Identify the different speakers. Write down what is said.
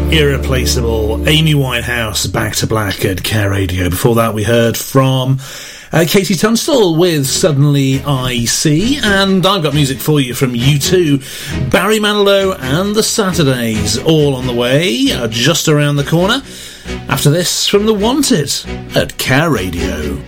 Speaker 1: irreplaceable Amy Winehouse, Back to Black at Care Radio. Before that we heard from Katie Tunstall with Suddenly I See, and I've got music for you from U2, Barry Manilow and the Saturdays, all on the way, just around the corner. After this, from The Wanted at Care Radio.